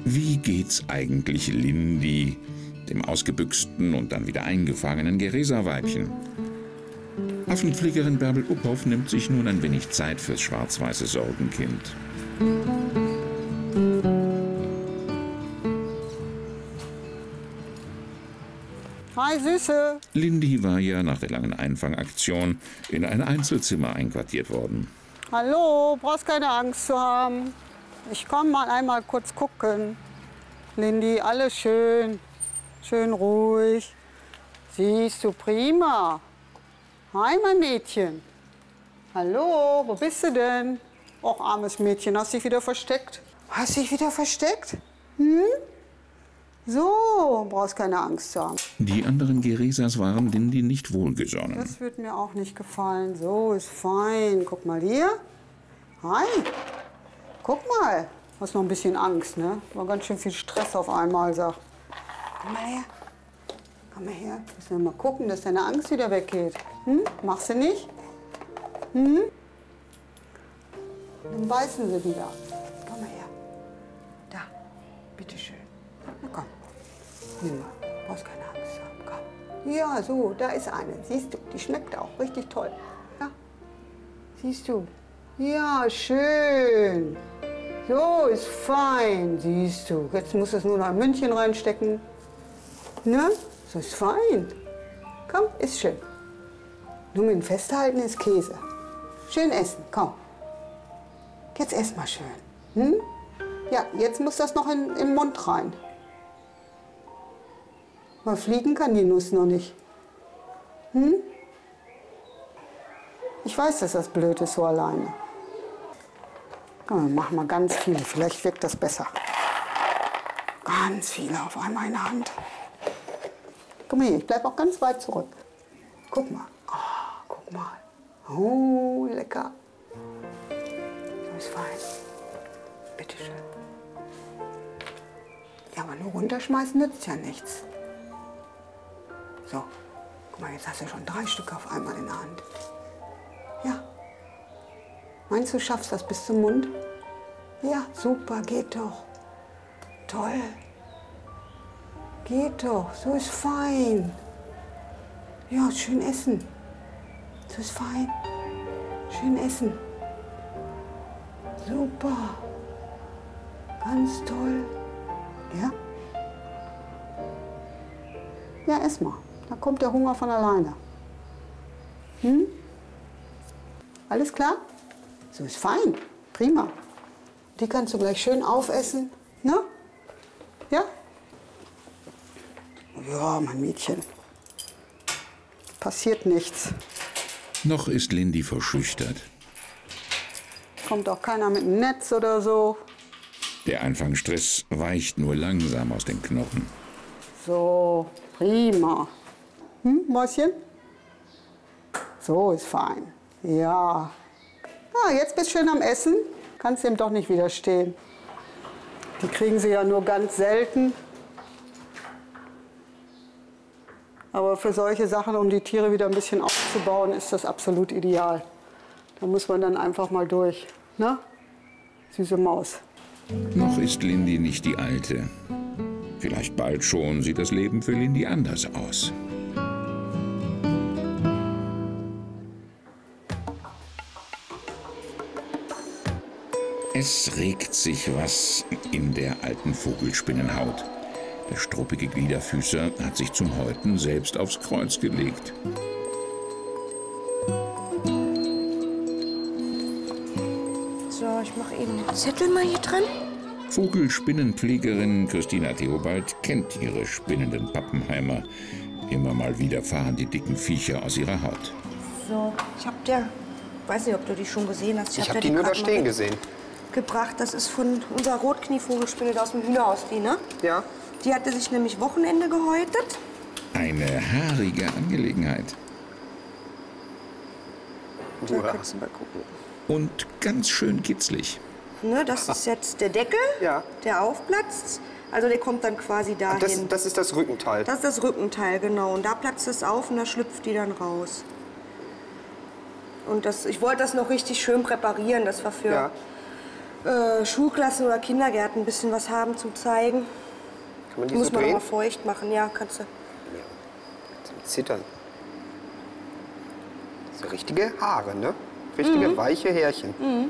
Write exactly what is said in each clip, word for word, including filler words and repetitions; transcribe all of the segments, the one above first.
Wie geht's eigentlich Lindy, dem ausgebüxten und dann wieder eingefangenen Geresa-Weibchen? Affenpflegerin Bärbel Uphoff nimmt sich nun ein wenig Zeit fürs schwarz-weiße Sorgenkind. Hi, Süße. Lindy war ja nach der langen Einfangaktion in ein Einzelzimmer einquartiert worden. Hallo, brauchst keine Angst zu haben. Ich komme mal einmal kurz gucken. Lindy, alles schön. Schön ruhig. Siehst du, prima. Hi, mein Mädchen. Hallo, wo bist du denn? Och, armes Mädchen, hast dich wieder versteckt? Hast dich wieder versteckt? Hm? So, brauchst keine Angst zu haben. Die anderen Geresas waren Lindy nicht wohlgesonnen. Das wird mir auch nicht gefallen. So, ist fein. Guck mal hier. Hi. Guck mal. Hast noch ein bisschen Angst, ne? War ganz schön viel Stress auf einmal, sag. Komm mal her. Komm mal her. Müssen wir mal gucken, dass deine Angst wieder weggeht. Hm? Machst du nicht? Hm? Dann beißen sie wieder. Komm mal her. Da. Bitteschön. Na komm. Nimm mal. Brauchst keine Angst zu haben. Komm. Ja, so, da ist eine. Siehst du, die schmeckt auch richtig toll. Ja. Siehst du? Ja, schön. So, ist fein, siehst du. Jetzt musst du es nur noch ein Mündchen reinstecken. Ne? So ist fein. Komm, ist schön. Nur mit dem Festhalten ist Käse. Schön essen, komm. Jetzt ess mal schön. Hm? Ja, jetzt muss das noch in, in den Mund rein. Mal fliegen kann die Nuss noch nicht. Hm? Ich weiß, dass das blöd ist so alleine. Komm, mach mal ganz viel, vielleicht wirkt das besser. Ganz viele auf einmal in der Hand. Guck mal hier, ich bleib auch ganz weit zurück. Guck mal. Oh, guck mal. Oh, lecker. So ist fein. Bitteschön. Ja, aber nur runterschmeißen nützt ja nichts. So, guck mal, jetzt hast du schon drei Stück auf einmal in der Hand. Ja. Meinst du, schaffst das bis zum Mund? Ja, super, geht doch. Toll. Geht doch, so ist fein. Ja, schön essen. So ist fein. Schön essen. Super. Ganz toll. Ja? Ja, ess mal. Da kommt der Hunger von alleine. Hm? Alles klar? So ist fein. Prima. Die kannst du gleich schön aufessen. Ne? Ja? Ja, mein Mädchen. Passiert nichts. Noch ist Lindy verschüchtert. Kommt auch keiner mit einem Netz oder so. Der Einfangstress weicht nur langsam aus den Knochen. So, prima. Hm, Mäuschen? So ist fein. Ja. Ah, jetzt bist du schön am Essen. Kannst dem doch nicht widerstehen. Die kriegen sie ja nur ganz selten. Aber für solche Sachen, um die Tiere wieder ein bisschen aufzubauen, ist das absolut ideal. Da muss man dann einfach mal durch. Ne? Süße Maus. Noch ist Lindy nicht die Alte. Vielleicht bald schon sieht das Leben für Lindy anders aus. Es regt sich was in der alten Vogelspinnenhaut. Der struppige Gliederfüßer hat sich zum Häuten selbst aufs Kreuz gelegt. So, ich mache eben den Zettel mal hier drin. Vogelspinnenpflegerin Christina Theobald kennt ihre spinnenden Pappenheimer. Immer mal wieder fahren die dicken Viecher aus ihrer Haut. So, ich hab dir, weiß nicht, ob du die schon gesehen hast. Ich, ich habe die nur da stehen gesehen. Gebracht. Das ist von unserer Rotknievogelspinne aus dem Hühnerhaus, die, ne? Ja. Die hatte sich nämlich Wochenende gehäutet. Eine haarige Angelegenheit. Da kannst du mal gucken. Und ganz schön kitzlig. Ne, das ist jetzt der Deckel, ja, der aufplatzt. Also der kommt dann quasi dahin. Das, das ist das Rückenteil? Das ist das Rückenteil, genau. Und da platzt es auf und da schlüpft die dann raus. Und das, ich wollte das noch richtig schön präparieren. Das war für, ja. äh, Schulklassen oder Kindergärten ein bisschen was haben zum Zeigen. Kann man die Muss so man drehen? noch mal feucht machen, ja, kannst du. Zum Zittern. So richtige Haare, ne? Richtige Mhm. weiche Härchen. Mhm.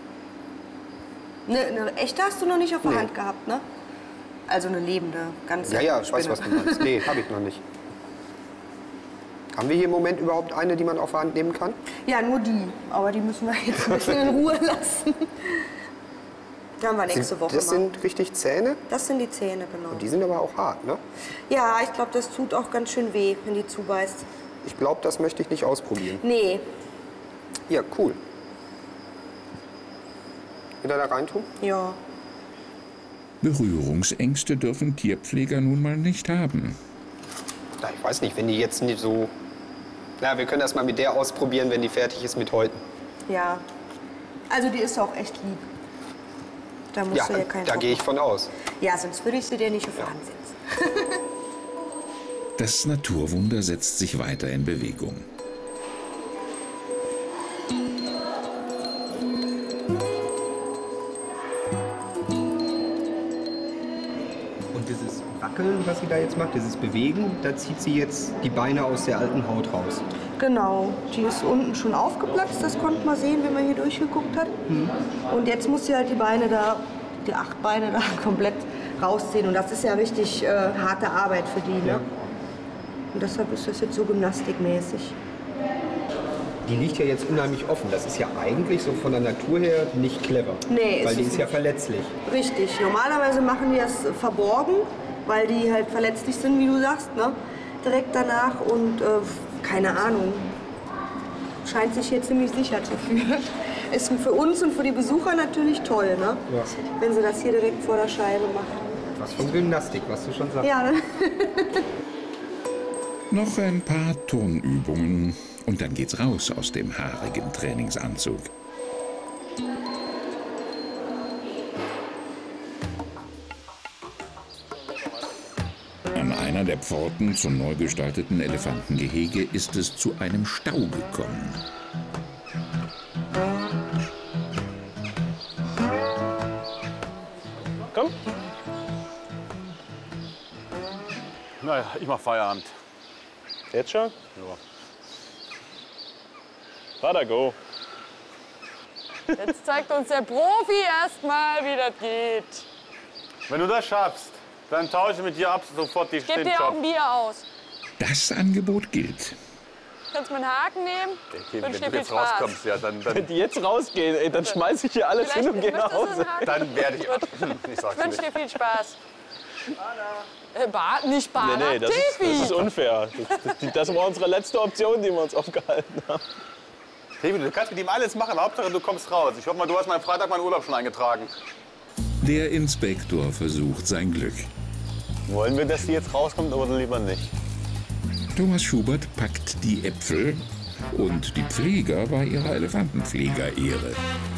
Ne, ne echte hast du noch nicht auf der Nee. Hand gehabt, ne? Also eine lebende, ganz Ja, ja, ich weiß, Spinne. was du meinst. Nee, habe ich noch nicht. Haben wir hier im Moment überhaupt eine, die man auf der Hand nehmen kann? Ja, nur die. Aber die müssen wir jetzt ein bisschen in Ruhe lassen. Die haben wir nächste Sind- Woche Das mal. sind richtig Zähne? Das sind die Zähne, genau. Und die sind aber auch hart, ne? Ja, ich glaube, das tut auch ganz schön weh, wenn die zubeißt. Ich glaube, das möchte ich nicht ausprobieren. Nee. Ja, cool. Wieder da reintun? Ja. Berührungsängste dürfen Tierpfleger nun mal nicht haben. Na, ich weiß nicht, wenn die jetzt nicht so... Na, wir können das mal mit der ausprobieren, wenn die fertig ist mit heute. Ja. Also die ist auch echt lieb. Da musst Ja, du ja keinen da Druck gehe ich von aus. Ja, sonst würde ich sie dir nicht auf die Hand setzen. Das Naturwunder setzt sich weiter in Bewegung. Und dieses Wackeln, was sie da jetzt macht, dieses Bewegen, da zieht sie jetzt die Beine aus der alten Haut raus. Genau. Die ist unten schon aufgeplatzt, das konnte man sehen, wenn man hier durchgeguckt hat. Mhm. Und jetzt muss sie halt die Beine da, die acht Beine da komplett rausziehen. Und das ist ja richtig äh, harte Arbeit für die, ne? Ja. Und deshalb ist das jetzt so gymnastikmäßig. Die liegt ja jetzt unheimlich offen. Das ist ja eigentlich so von der Natur her nicht clever. Nee, ist Weil die es ist ja nicht. verletzlich. Richtig. Normalerweise machen die das verborgen, weil die halt verletzlich sind, wie du sagst, ne? Direkt danach und äh, keine Ahnung. Scheint sich hier ziemlich sicher zu fühlen. Ist für uns und für die Besucher natürlich toll, ne? Ja. Wenn sie das hier direkt vor der Scheibe machen. Was von Gymnastik, was du schon sagst. Ja, ne? Noch ein paar Turnübungen und dann geht's raus aus dem haarigen Trainingsanzug. An einer der Pforten zum neu gestalteten Elefantengehege ist es zu einem Stau gekommen. Komm. Naja, ich mach Feierabend. Jetzt schon? Ja. Vater, go. Jetzt zeigt uns der Profi erstmal, wie das geht. Wenn du das schaffst, dann tausche ich mit dir ab sofort die Ich gebe den dir auch Job. ein Bier aus. Das Angebot gilt. Kannst mir einen Haken nehmen? Okay, Wünsch wenn dir du viel jetzt Spaß. rauskommst, ja, dann, dann, Wenn die jetzt rausgehen, ey, dann schmeiß ich hier alles hin und gehe nach möchtest du Hause. einen Haken? dann werde ich ab. Ich sag's Ich wünsche dir. dir viel Spaß. Äh, Bart, nicht Bart, Nee, nee, das ist, Tifi. das ist unfair. Das, das, das war unsere letzte Option, die wir uns aufgehalten haben. Tifi, du kannst mit ihm alles machen, Hauptsache du kommst raus. Ich hoffe mal, du hast meinen Freitag meinen Urlaub schon eingetragen. Der Inspektor versucht sein Glück. Wollen wir, dass die jetzt rauskommt oder lieber nicht? Thomas Schubert packt die Äpfel und die Pfleger bei ihrer Elefantenpflegerehre.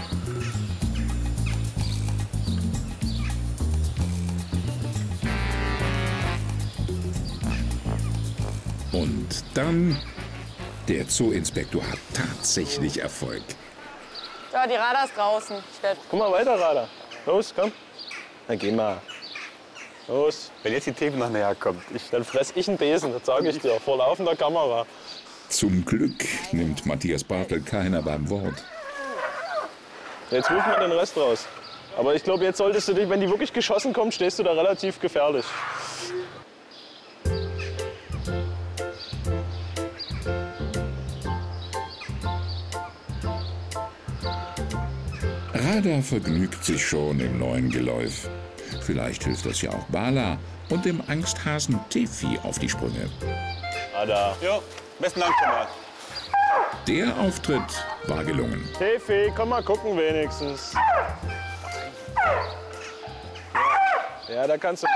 Und dann, der Zooinspektor hat tatsächlich Erfolg. So, die Radar ist draußen. Ich werd Guck mal weiter, Radar. Los, komm. Na, geh mal. Los. Wenn jetzt die Tifi noch näher kommt. Ich, Dann fress ich einen Besen, das sage ich dir, vor laufender Kamera. Zum Glück nimmt Matthias Bartel keiner beim Wort. Jetzt rufen wir den Rest raus. Aber ich glaube, jetzt solltest du dich, wenn die wirklich geschossen kommt, stehst du da relativ gefährlich. Radar vergnügt sich schon im neuen Geläuf. Vielleicht hilft das ja auch Bala und dem Angsthasen Tifi auf die Sprünge. Radar. jo, besten Dank schon mal. Der Auftritt war gelungen. Tifi, komm mal gucken wenigstens. Ja, da kannst du.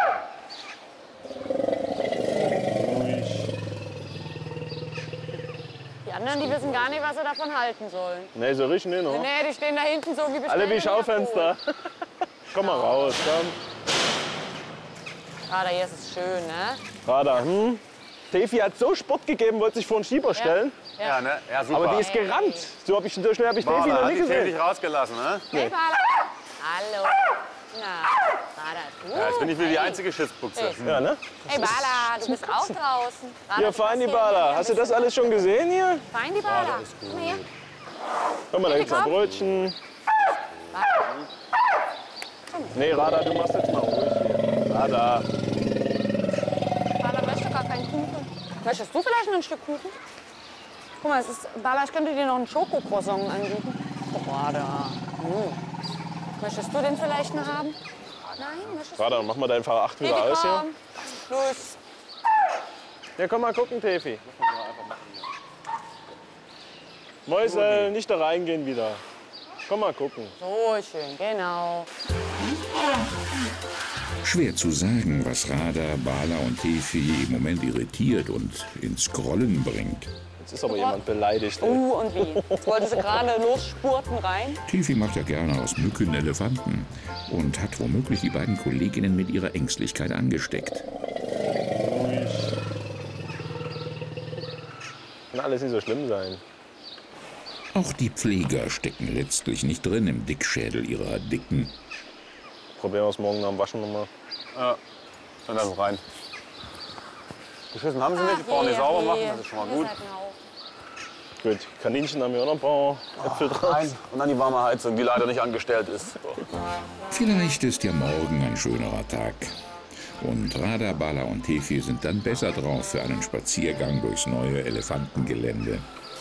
Die anderen, die wissen gar nicht, was sie davon halten sollen. Nee, so richtig nicht, ne? Nee, die stehen da hinten so wie bestellt. Alle wie und Schaufenster. Komm mal raus, komm. Ah, da hier ist es schön, ne? Radar, hm? Tifi hat so Sport gegeben, wollte sich vor den Schieber stellen. Ja. Ja, ne? Ja, super. Aber die ist gerannt. So, hab ich, so schnell habe ich Tifi Bauer, noch hat nie die Tifi gesehen. dich rausgelassen, ne? Hey, Bala. Hallo. Na, Rada, du? Ja, ich bin nicht wie die einzige Schissbuchse. Hey. Ja, ne? Hey, Bala, du bist auch draußen. Rada, Hier, du fein die bist Bala. hier. Hast du das alles schon gesehen hier? Fein die Bala. Komm her. Guck mal, da gibt's noch Brötchen. Nee, Rada, du machst jetzt mal ruhig hier. Rada. Bala möchte gar keinen Kuchen. Möchtest du vielleicht noch ein Stück Kuchen? Guck mal, es ist, Bala, ich könnte dir noch einen Schokocroissant anbieten. Oh, Rada. Hm. Möchtest du den vielleicht noch haben? Nein, möchtest du? Rada, dann mach mal dein Fahrrad wieder Tefi, aus hier. komm. Los. Ja, komm mal gucken, Tefi. Mäusel, nicht da reingehen wieder. Komm mal gucken. So schön, genau. Schwer zu sagen, was Rada, Bala und Tefi im Moment irritiert und ins Grollen bringt. Jetzt ist aber jemand beleidigt. Ey. Uh, und wie? Jetzt wollte sie gerade losspurten rein. Tefi macht ja gerne aus Mücken Elefanten und hat womöglich die beiden Kolleginnen mit ihrer Ängstlichkeit angesteckt. Kann alles nicht so schlimm sein. Auch die Pfleger stecken letztlich nicht drin im Dickschädel ihrer Dicken. Probieren wir es morgen nach dem Waschen nochmal. Ja, dann lass uns rein. Geschissen haben sie nicht, die brauchen nicht sauber machen, das ist schon mal gut. Gut, Kaninchen haben wir auch noch ein paar Äpfel drauf. Rein. Und dann die warme Heizung, die leider nicht angestellt ist. Vielleicht ist ja morgen ein schönerer Tag. Und Rada, Bala und Tefi sind dann besser drauf für einen Spaziergang durchs neue Elefantengelände.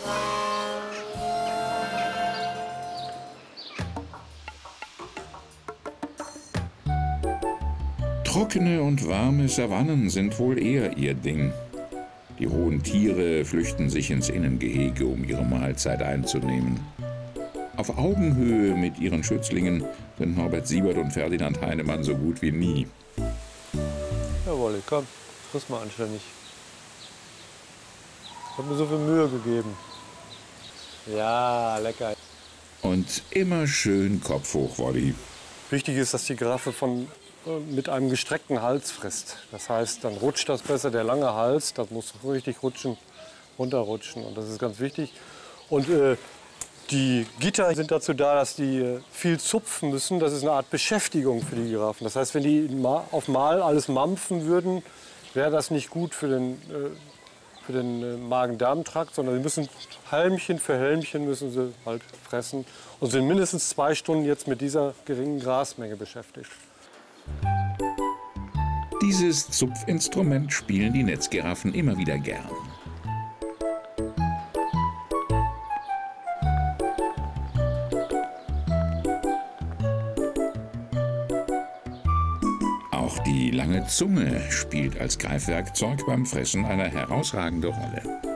Trockene und warme Savannen sind wohl eher ihr Ding. Die hohen Tiere flüchten sich ins Innengehege, um ihre Mahlzeit einzunehmen. Auf Augenhöhe mit ihren Schützlingen sind Norbert Siebert und Ferdinand Heinemann so gut wie nie. Jawohl, komm, friss mal anständig. Ich hab mir so viel Mühe gegeben. Ja, lecker. Und immer schön Kopf hoch, Wolli. Wichtig ist, dass die Giraffe von, äh, mit einem gestreckten Hals frisst. Das heißt, dann rutscht das besser. Der lange Hals, das muss richtig rutschen, runterrutschen. Und das ist ganz wichtig. Und äh, die Gitter sind dazu da, dass die äh, viel zupfen müssen. Das ist eine Art Beschäftigung für die Giraffen. Das heißt, wenn die ma auf Mal alles mampfen würden, wäre das nicht gut für den, äh, für den äh, Magen-Darm-Trakt, sondern sie müssen Hälmchen für Hälmchen müssen sie halt fressen und sind mindestens zwei Stunden jetzt mit dieser geringen Grasmenge beschäftigt. Dieses Zupfinstrument spielen die Netzgiraffen immer wieder gern. Auch die lange Zunge spielt als Greifwerkzeug beim Fressen eine herausragende Rolle.